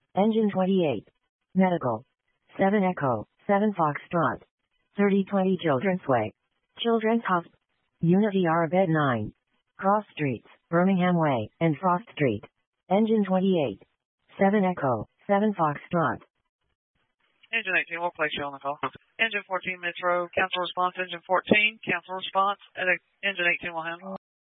Engine 28. Medical. 7 Echo, 7 Foxtrot. 3020 Children's Way. Children's Hospital. Unity Arbed 9. Cross Streets, Birmingham Way, and Frost Street. Engine 28. 7 Echo, 7 Foxtrot. Engine 18, we'll place you on the call. Engine 14, Metro, cancel response. Engine 14, cancel response. Engine 18 will handle.